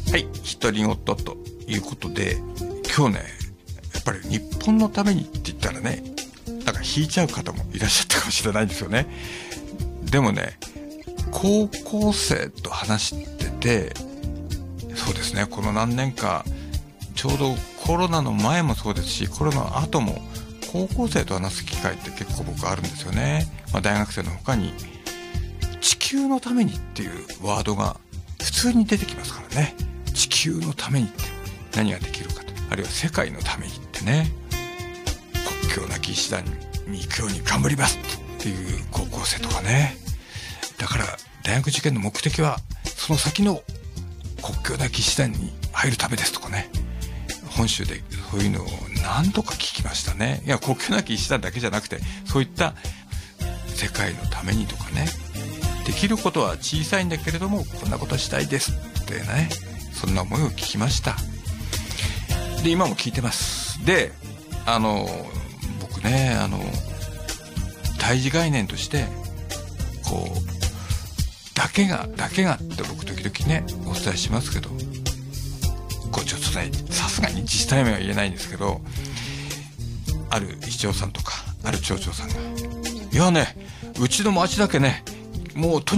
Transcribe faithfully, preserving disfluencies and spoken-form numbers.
はい、独り言ということで、今日ね、やっぱり日本のためにって言ったらね、なんか引いちゃう方もいらっしゃったかもしれないんですよね。でもね、高校生と話してて、そうですね、この何年か、ちょうどコロナの前もそうですし、コロナの後も高校生と話す機会って結構僕あるんですよね。まあ、大学生の他に地球のためにっていうワードが普通に出てきますからね。地球のためにって何ができるかと、あるいは世界のためにってね、国境なき医師団に行くように頑張りますっていう高校生とかね。だから大学受験の目的はその先の国境なき医師団に入るためですとかね、本州でそういうのを何度か聞きましたね。いや、国境なき医師団だけじゃなくて、そういった世界のためにとかね、できることは小さいんだけれどもこんなことしたいですってね、そんな思いを聞きました。で、今も聞いてます。で、あの僕ね、あの対峙概念としてこうだけがだけがって僕時々ねお伝えしますけど、こうちょっとね、さすがに自治体名は言えないんですけど、ある市長さんとかある町長さんが、いやね、うちの町だけね、もうと